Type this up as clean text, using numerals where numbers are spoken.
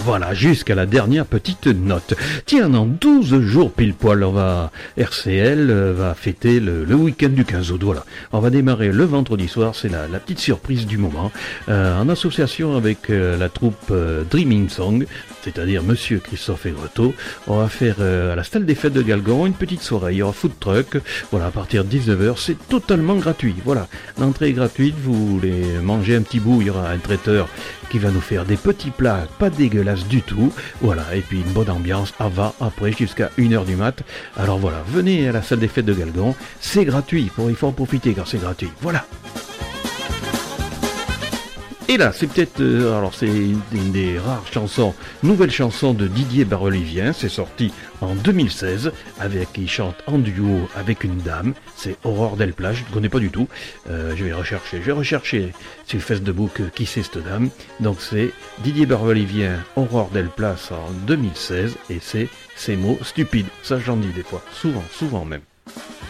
Voilà, jusqu'à la dernière petite note. Tiens, dans 12 jours pile poil, RCL va fêter le week-end du 15 août. Voilà, on va démarrer le vendredi soir, c'est la petite surprise du moment, en association avec la troupe Dreaming Song, c'est-à-dire Monsieur Christophe Egreto. On va faire à la salle des fêtes de Galgon une petite soirée, il y aura food truck, voilà, à partir de 19h, c'est totalement gratuit. Voilà, l'entrée est gratuite, vous voulez manger un petit bout, il y aura un traiteur qui va nous faire des petits plats pas dégueulasses du tout, voilà, et puis une bonne ambiance avant, après, jusqu'à 1h du mat. Alors voilà, venez à la salle des fêtes de Galgon, c'est gratuit, il faut en profiter car c'est gratuit, voilà. Et là, c'est peut-être, alors c'est une des rares chansons, nouvelle chanson de Didier Barbelivien, c'est sorti en 2016, il chante en duo avec une dame, c'est Aurore Delplage, je ne connais pas du tout, je vais rechercher sur Facebook qui c'est cette dame, donc c'est Didier Barbelivien, Aurore Delplage en 2016, et c'est ces mots stupides, ça j'en dis des fois, souvent même.